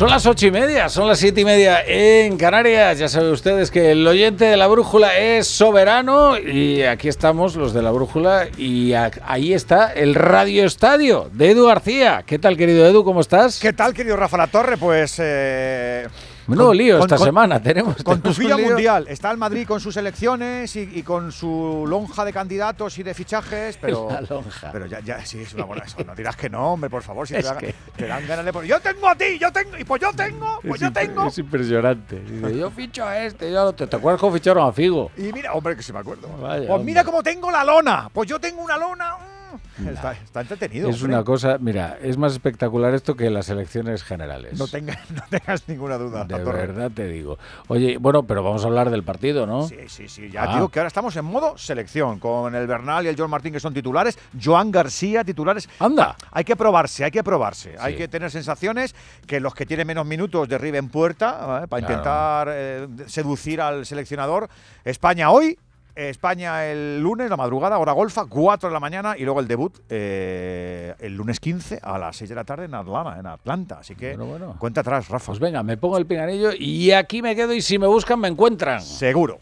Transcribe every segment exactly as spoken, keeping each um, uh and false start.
Son las ocho y media, son las siete y media en Canarias. Ya saben ustedes que el oyente de La Brújula es soberano y aquí estamos los de La Brújula y a, ahí está el Radio Estadio de Edu García. ¿Qué tal, querido Edu? ¿Cómo estás? ¿Qué tal, querido Rafa Latorre? Pues... Eh... Menudo lío esta con, semana tenemos. Con tu tenemos fila lío. mundial. Está el Madrid con sus elecciones y, y con su lonja de candidatos y de fichajes, pero... La lonja. Pero ya, ya, sí, es una buena eso. No dirás que no, hombre, por favor. Si es te, dan, que... te dan ganas de poner... Yo tengo a ti, yo tengo... Y pues yo tengo, pues es yo imp- tengo. Es impresionante. Dice, yo ficho a este, yo a otro. ¿Te acuerdas cómo ficharon a Figo? Y mira, hombre, que sí me acuerdo. Vaya, pues mira hombre. cómo tengo la lona. Pues yo tengo una lona... Nah. Está, está entretenido. Es hombre. una cosa, mira, es más espectacular esto que las elecciones generales. No, tenga, no tengas ninguna duda. De Latorre. verdad te digo. Oye, bueno, pero vamos a hablar del partido, ¿no? Sí, sí, sí. Ya Ah. digo que ahora estamos en modo selección, con el Bernal y el Joan Martín que son titulares, Joan García titulares. Anda. Hay que probarse, hay que probarse. Sí. Hay que tener sensaciones que los que tienen menos minutos derriben puerta, ¿eh? Para Claro. intentar eh, seducir al seleccionador. España hoy. España el lunes, la madrugada, hora golfa, cuatro de la mañana y luego el debut eh, el lunes quince a las seis de la tarde en Atlanta, en Atlanta. Así que Bueno, bueno. cuenta atrás, Rafa. Pues venga, me pongo el pinganillo y aquí me quedo y si me buscan me encuentran. Seguro.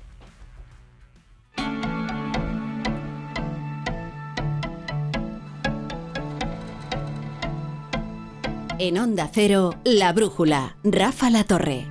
En Onda Cero, La Brújula, Rafa Latorre.